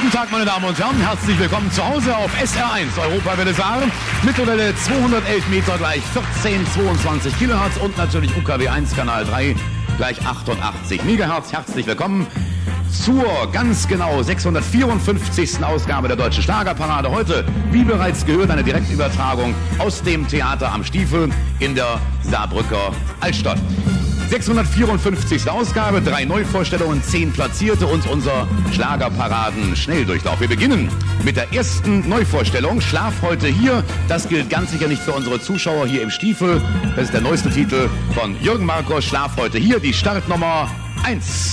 Guten Tag, meine Damen und Herren. Herzlich willkommen zu Hause auf SR1 Europawelle Saar. Mittelwelle 211 Meter gleich 1422 Kilohertz und natürlich UKW 1 Kanal 3 gleich 88 Megahertz. Herzlich willkommen zur ganz genau 654. Ausgabe der Deutschen Schlagerparade. Heute, wie bereits gehört, eine Direktübertragung aus dem Theater am Stiefel in der Saarbrücker Altstadt. 654. Ausgabe, 3 Neuvorstellungen, 10 Platzierte und unser Schlagerparaden-Schnelldurchlauf. Wir beginnen mit der ersten Neuvorstellung, Schlaf heute hier. Das gilt ganz sicher nicht für unsere Zuschauer hier im Stiefel. Das ist der neueste Titel von Jürgen Markus, Schlaf heute hier, die Startnummer 1.